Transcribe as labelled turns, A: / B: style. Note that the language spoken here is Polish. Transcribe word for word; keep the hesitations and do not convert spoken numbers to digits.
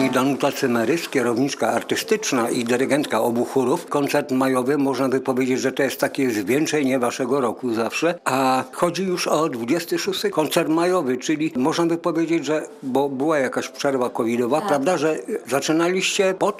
A: Pani Danuta Cymerys, kierowniczka artystyczna i dyrygentka obu chórów. Koncert majowy, można by powiedzieć, że to jest takie zwieńczenie waszego roku zawsze, a chodzi już o dwudziesty szósty koncert majowy, czyli można by powiedzieć, że, bo była jakaś przerwa covidowa,
B: Tak.
A: prawda, że zaczynaliście pod